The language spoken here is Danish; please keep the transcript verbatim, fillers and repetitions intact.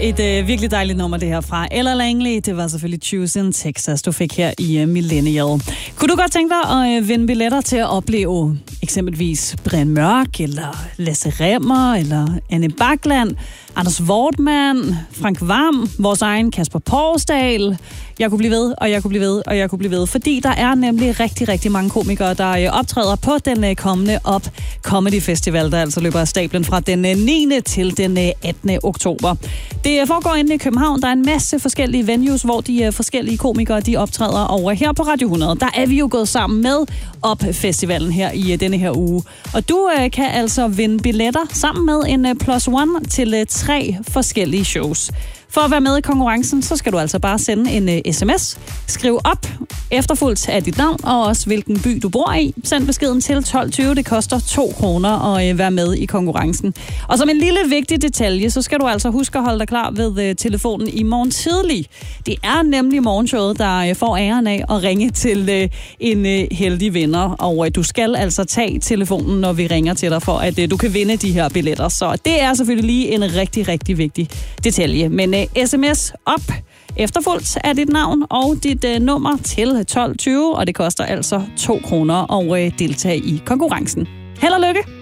Et øh, virkelig dejligt nummer, det her fra Ella Langley. Det var selvfølgelig Choose in Texas, du fik her i uh, Millennial. Kunne du godt tænke dig at øh, vinde billetter til at opleve eksempelvis Brian Mørk, eller Lasse Remmer, eller Anne Bakland, Anders Wortmann, Frank Hvam, vores egen Kasper Porsdal? Jeg kunne blive ved, og jeg kunne blive ved, og jeg kunne blive ved. Fordi der er nemlig rigtig, rigtig mange komikere, der øh, optræder på den øh, kommende Up Comedy Festival, der altså løber af stablen fra den øh, niende til den øh, attende oktober. Det foregår inde i København. Der er en masse forskellige venues, hvor de uh, forskellige komikere de optræder. Og her på Radio hundrede, der er vi jo gået sammen med Up Festivalen her i uh, denne her uge. Og du uh, kan altså vinde billetter sammen med en uh, plus one til uh, tre forskellige shows. For at være med i konkurrencen, så skal du altså bare sende en uh, sms. Skriv op, efterfulgt af dit navn, og også hvilken by du bor i. Send beskeden til tolv tyve. Det koster to kroner at uh, være med i konkurrencen. Og som en lille vigtig detalje, så skal du altså huske at holde dig klar ved uh, telefonen i morgen tidlig. Det er nemlig morgenshowet, der uh, får æren af at ringe til uh, en uh, heldig vinder. Og uh, du skal altså tage telefonen, når vi ringer til dig, for at uh, du kan vinde de her billetter. Så det er selvfølgelig lige en rigtig, rigtig vigtig detalje. Men uh, sms op, efterfulgt af dit navn og dit uh, nummer til tolv tyve, og det koster altså to kroner at uh, deltage i konkurrencen. Held og lykke!